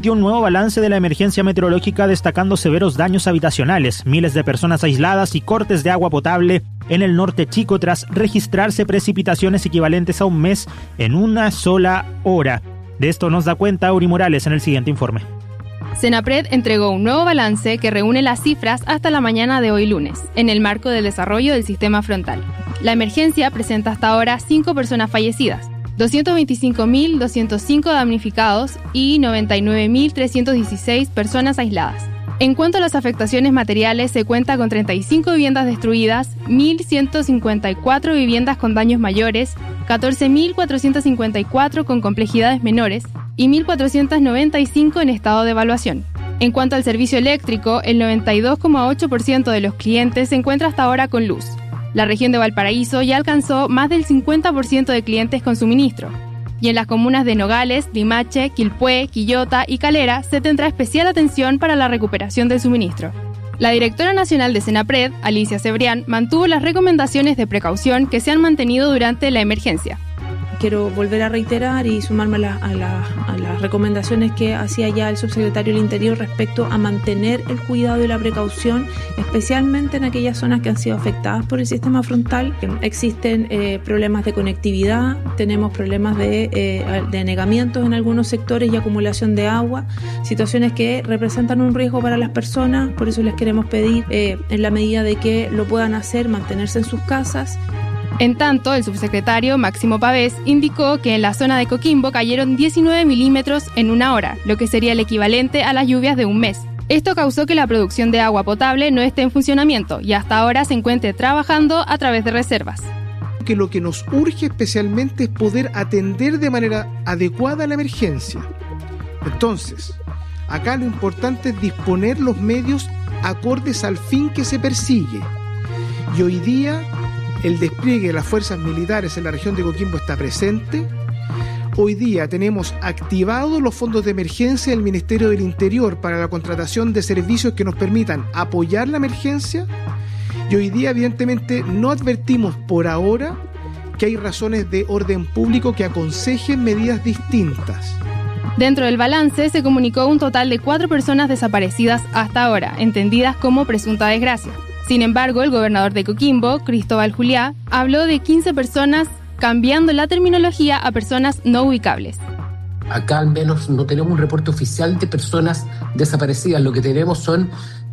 emitió un nuevo balance de la emergencia meteorológica destacando severos daños habitacionales, miles de personas aisladas y cortes de agua potable en el norte chico tras registrarse precipitaciones equivalentes a un mes en una sola hora. De esto nos da cuenta Uri Morales en el siguiente informe. Senapred entregó un nuevo balance que reúne las cifras hasta la mañana de hoy lunes, en el marco del desarrollo del sistema frontal. La emergencia presenta hasta ahora 5 personas fallecidas, 225.205 damnificados y 99.316 personas aisladas. En cuanto a las afectaciones materiales, se cuenta con 35 viviendas destruidas, 1.154 viviendas con daños mayores, 14.454 con complejidades menores y 1.495 en estado de evaluación. En cuanto al servicio eléctrico, el 92,8% de los clientes se encuentra hasta ahora con luz. La región de Valparaíso ya alcanzó más del 50% de clientes con suministro. Y en las comunas de Nogales, Limache, Quilpué, Quillota y Calera se tendrá especial atención para la recuperación del suministro. La directora nacional de Senapred, Alicia Cebrián, mantuvo las recomendaciones de precaución que se han mantenido durante la emergencia. Quiero volver a reiterar y sumarme a las recomendaciones que hacía ya el subsecretario del Interior respecto a mantener el cuidado y la precaución, especialmente en aquellas zonas que han sido afectadas por el sistema frontal. Existen problemas de conectividad, tenemos problemas de anegamientos en algunos sectores y acumulación de agua, situaciones que representan un riesgo para las personas. Por eso les queremos pedir, en la medida de que lo puedan hacer, mantenerse en sus casas. En tanto, el subsecretario Máximo Pavés indicó que en la zona de Coquimbo cayeron 19 milímetros en una hora, lo que sería el equivalente a las lluvias de un mes. Esto causó que la producción de agua potable no esté en funcionamiento y hasta ahora se encuentre trabajando a través de reservas. Que lo que nos urge especialmente es poder atender de manera adecuada la emergencia. Entonces, acá lo importante es disponer los medios acordes al fin que se persigue. Y hoy día el despliegue de las fuerzas militares en la región de Coquimbo está presente. Hoy día tenemos activados los fondos de emergencia del Ministerio del Interior para la contratación de servicios que nos permitan apoyar la emergencia. Y hoy día, evidentemente, no advertimos por ahora que hay razones de orden público que aconsejen medidas distintas. Dentro del balance se comunicó un total de 4 personas desaparecidas hasta ahora, entendidas como presunta desgracia. Sin embargo, el gobernador de Coquimbo, Cristóbal Juliá, habló de 15 personas, cambiando la terminología a personas no ubicables. Acá al menos no tenemos un reporte oficial de personas desaparecidas. Lo que tenemos son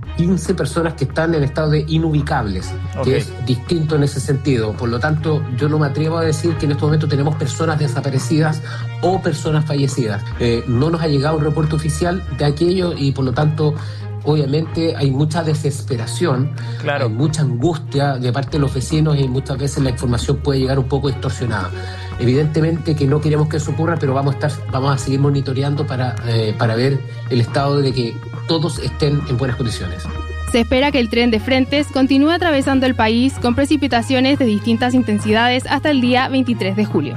15 personas que están en estado de inubicables, que es distinto en ese sentido. Por lo tanto, yo no me atrevo a decir que en este momento tenemos personas desaparecidas o personas fallecidas. No nos ha llegado un reporte oficial de aquello y por lo tanto obviamente hay mucha desesperación, hay mucha angustia de parte de los vecinos y muchas veces la información puede llegar un poco distorsionada. Evidentemente que no queremos que eso ocurra, pero vamos a seguir monitoreando para ver el estado de que todos estén en buenas condiciones. Se espera que el tren de frentes continúe atravesando el país con precipitaciones de distintas intensidades hasta el día 23 de julio.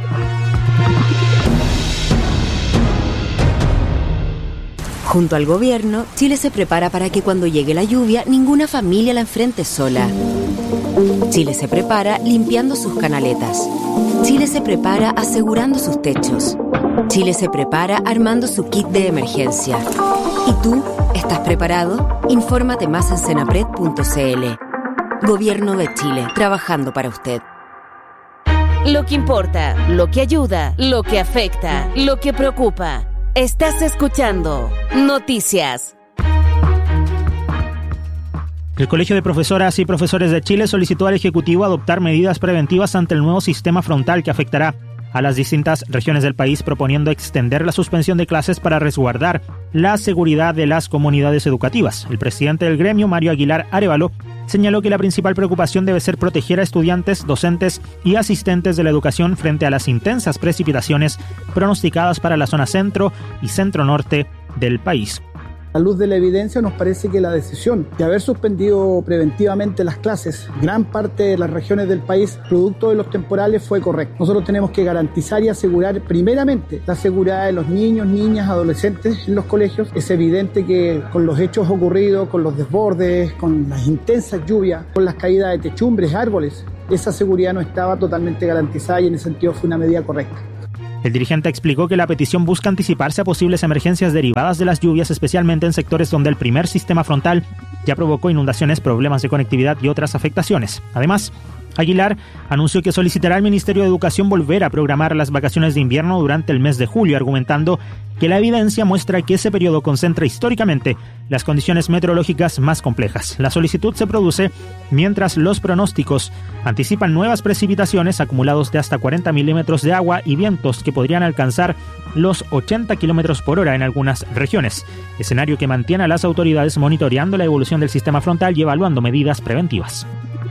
Junto al gobierno, Chile se prepara para que cuando llegue la lluvia, ninguna familia la enfrente sola. Chile se prepara limpiando sus canaletas. Chile se prepara asegurando sus techos. Chile se prepara armando su kit de emergencia. ¿Y tú? ¿Estás preparado? Infórmate más en senapred.cl. Gobierno de Chile, trabajando para usted. Lo que importa, lo que ayuda, lo que afecta, lo que preocupa. Estás escuchando Noticias. El Colegio de Profesoras y Profesores de Chile solicitó al Ejecutivo adoptar medidas preventivas ante el nuevo sistema frontal que afectará a las distintas regiones del país, proponiendo extender la suspensión de clases para resguardar la seguridad de las comunidades educativas. El presidente del gremio, Mario Aguilar Arévalo, señaló que la principal preocupación debe ser proteger a estudiantes, docentes y asistentes de la educación frente a las intensas precipitaciones pronosticadas para la zona centro y centro-norte del país. A la luz de la evidencia, nos parece que la decisión de haber suspendido preventivamente las clases, gran parte de las regiones del país, producto de los temporales, fue correcta. Nosotros tenemos que garantizar y asegurar primeramente la seguridad de los niños, niñas, adolescentes en los colegios. Es evidente que con los hechos ocurridos, con los desbordes, con las intensas lluvias, con las caídas de techumbres, árboles, esa seguridad no estaba totalmente garantizada y en ese sentido fue una medida correcta. El dirigente explicó que la petición busca anticiparse a posibles emergencias derivadas de las lluvias, especialmente en sectores donde el primer sistema frontal ya provocó inundaciones, problemas de conectividad y otras afectaciones. Además, Aguilar anunció que solicitará al Ministerio de Educación volver a programar las vacaciones de invierno durante el mes de julio, argumentando que la evidencia muestra que ese periodo concentra históricamente las condiciones meteorológicas más complejas. La solicitud se produce mientras los pronósticos anticipan nuevas precipitaciones, acumulados de hasta 40 milímetros de agua y vientos que podrían alcanzar los 80 kilómetros por hora en algunas regiones, escenario que mantiene a las autoridades monitoreando la evolución del sistema frontal y evaluando medidas preventivas.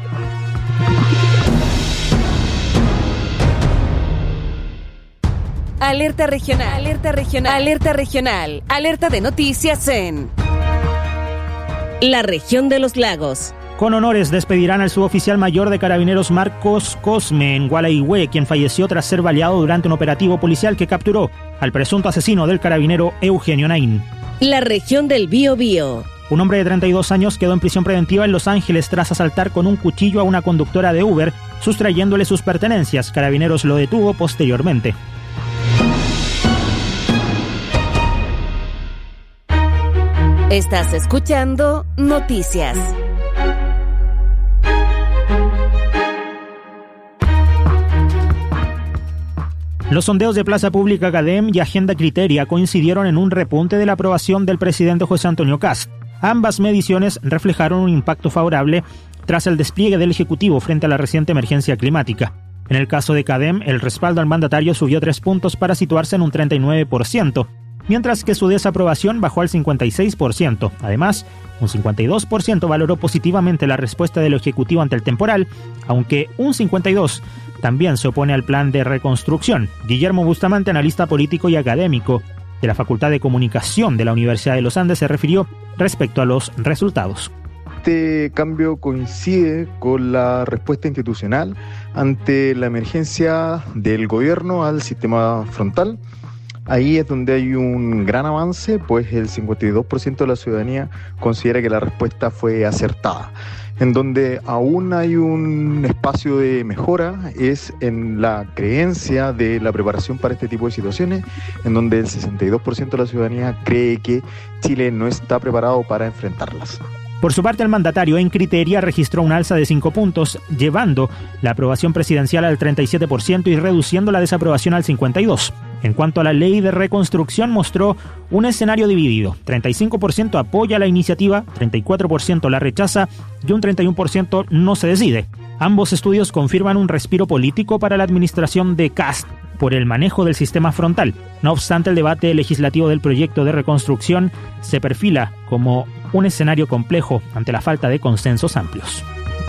Alerta regional, alerta regional, alerta regional, alerta de noticias en la región de los lagos. Con honores despedirán al suboficial mayor de Carabineros Marcos Cosme en Gualeguaychú, quien falleció tras ser baleado durante un operativo policial que capturó al presunto asesino del carabinero Eugenio Naín. La región del Biobío. Un hombre de 32 años quedó en prisión preventiva en Los Ángeles tras asaltar con un cuchillo a una conductora de Uber, sustrayéndole sus pertenencias. Carabineros lo detuvo posteriormente. Estás escuchando Noticias. Los sondeos de Plaza Pública CADEM y Agenda Criteria coincidieron en un repunte de la aprobación del presidente José Antonio Kast. Ambas mediciones reflejaron un impacto favorable tras el despliegue del Ejecutivo frente a la reciente emergencia climática. En el caso de CADEM, el respaldo al mandatario subió 3 puntos para situarse en un 39%, mientras que su desaprobación bajó al 56%. Además, un 52% valoró positivamente la respuesta del Ejecutivo ante el temporal, aunque un 52% también se opone al plan de reconstrucción. Guillermo Bustamante, analista político y académico de la Facultad de Comunicación de la Universidad de los Andes, se refirió respecto a los resultados. Este cambio coincide con la respuesta institucional ante la emergencia del gobierno al sistema frontal. Ahí es donde hay un gran avance, pues el 52% de la ciudadanía considera que la respuesta fue acertada. En donde aún hay un espacio de mejora es en la creencia de la preparación para este tipo de situaciones, en donde el 62% de la ciudadanía cree que Chile no está preparado para enfrentarlas. Por su parte, el mandatario en Criteria registró un alza de 5 puntos, llevando la aprobación presidencial al 37% y reduciendo la desaprobación al 52%. En cuanto a la ley de reconstrucción, mostró un escenario dividido. 35% apoya la iniciativa, 34% la rechaza y un 31% no se decide. Ambos estudios confirman un respiro político para la administración de Kast por el manejo del sistema frontal. No obstante, el debate legislativo del proyecto de reconstrucción se perfila como un escenario complejo ante la falta de consensos amplios.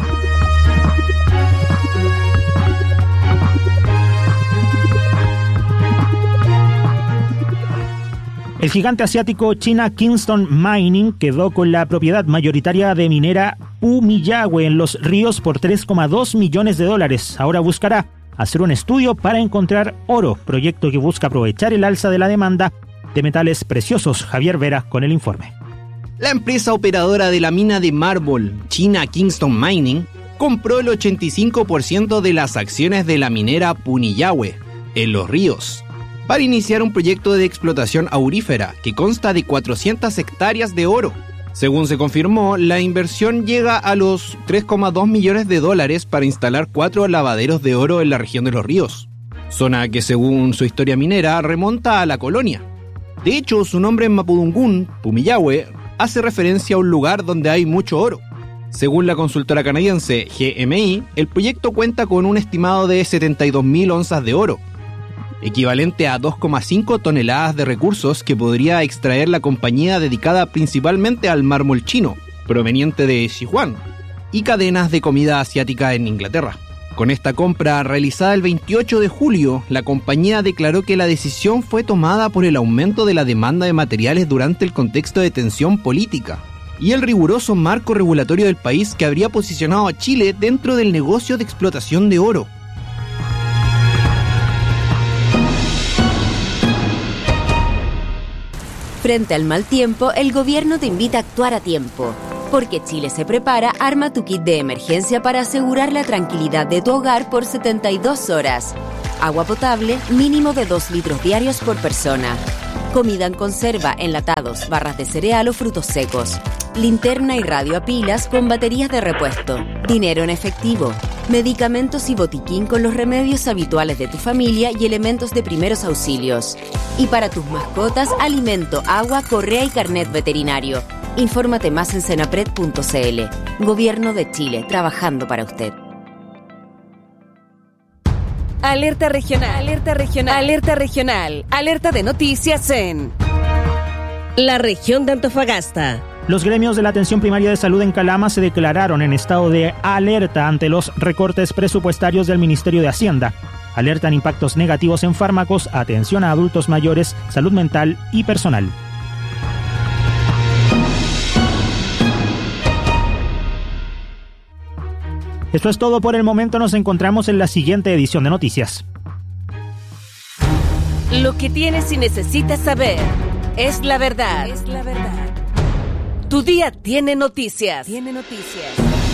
El gigante asiático China Kingston Mining quedó con la propiedad mayoritaria de minera Pumiyahue en Los Ríos por $3,2 millones. Ahora buscará hacer un estudio para encontrar oro, proyecto que busca aprovechar el alza de la demanda de metales preciosos. Javier Vera con el informe. La empresa operadora de la mina de mármol, China Kingston Mining, compró el 85% de las acciones de la minera Pumiyahue en Los Ríos, para iniciar un proyecto de explotación aurífera que consta de 400 hectáreas de oro. Según se confirmó, la inversión llega a los $3,2 millones para instalar 4 lavaderos de oro en la región de Los Ríos, zona que según su historia minera remonta a la colonia. De hecho, su nombre en mapudungún, Pumiyahue, hace referencia a un lugar donde hay mucho oro. Según la consultora canadiense GMI, el proyecto cuenta con un estimado de 72.000 onzas de oro, equivalente a 2,5 toneladas de recursos que podría extraer la compañía dedicada principalmente al mármol chino, proveniente de Sichuan, y cadenas de comida asiática en Inglaterra. Con esta compra realizada el 28 de julio, la compañía declaró que la decisión fue tomada por el aumento de la demanda de materiales durante el contexto de tensión política y el riguroso marco regulatorio del país que habría posicionado a Chile dentro del negocio de explotación de oro. Frente al mal tiempo, el gobierno te invita a actuar a tiempo. Porque Chile se prepara, arma tu kit de emergencia para asegurar la tranquilidad de tu hogar por 72 horas. Agua potable, mínimo de 2 litros diarios por persona. Comida en conserva, enlatados, barras de cereal o frutos secos. Linterna y radio a pilas con baterías de repuesto. Dinero en efectivo. Medicamentos y botiquín con los remedios habituales de tu familia y elementos de primeros auxilios. Y para tus mascotas, alimento, agua, correa y carnet veterinario. Infórmate más en senapred.cl. Gobierno de Chile, trabajando para usted. Alerta regional, alerta regional, alerta regional, alerta de noticias en la región de Antofagasta. Los gremios de la atención primaria de salud en Calama se declararon en estado de alerta ante los recortes presupuestarios del Ministerio de Hacienda. Alertan impactos negativos en fármacos, atención a adultos mayores, salud mental y personal. Esto es todo por el momento, nos encontramos en la siguiente edición de Noticias. Lo que tienes y necesitas saber es la verdad. Es la verdad. Tu día tiene noticias. Tiene noticias.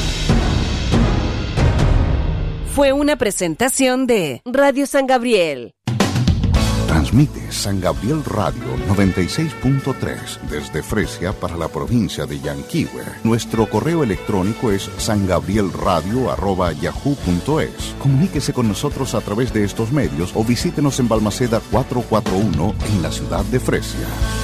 Fue una presentación de Radio San Gabriel. Transmite San Gabriel Radio 96.3 desde Fresia para la provincia de Yanquihue. Nuestro correo electrónico es sangabrielradio@yahoo.es. Comuníquese con nosotros a través de estos medios o visítenos en Balmaceda 441 en la ciudad de Fresia.